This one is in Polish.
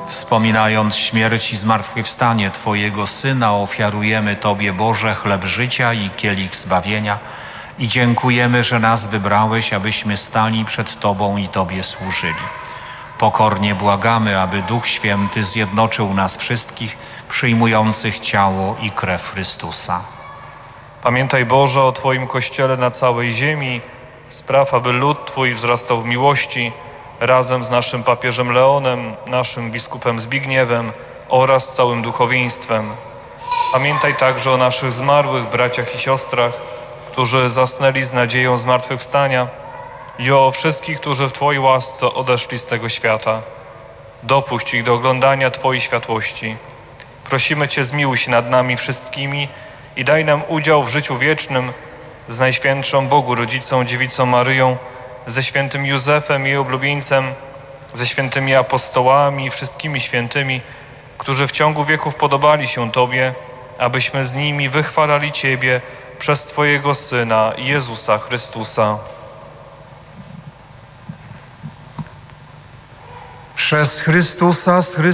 Wspominając śmierć i zmartwychwstanie Twojego Syna, ofiarujemy Tobie, Boże, chleb życia i kielich zbawienia i dziękujemy, że nas wybrałeś, abyśmy stali przed Tobą i Tobie służyli. Pokornie błagamy, aby Duch Święty zjednoczył nas wszystkich, przyjmujących ciało i krew Chrystusa. Pamiętaj, Boże, o Twoim Kościele na całej ziemi. Spraw, aby lud Twój wzrastał w miłości, razem z naszym papieżem Leonem, naszym biskupem Zbigniewem oraz całym duchowieństwem. Pamiętaj także o naszych zmarłych braciach i siostrach, którzy zasnęli z nadzieją zmartwychwstania, i o wszystkich, którzy w Twojej łasce odeszli z tego świata. Dopuść ich do oglądania Twojej światłości. Prosimy Cię, zmiłuj się nad nami wszystkimi i daj nam udział w życiu wiecznym z Najświętszą Bogu Rodzicą, Dziewicą Maryją, ze świętym Józefem, jej oblubieńcem, ze świętymi apostołami i wszystkimi świętymi, którzy w ciągu wieków podobali się Tobie, abyśmy z nimi wychwalali Ciebie przez Twojego Syna, Jezusa Chrystusa. Przez Chrystusa, z Chrystusem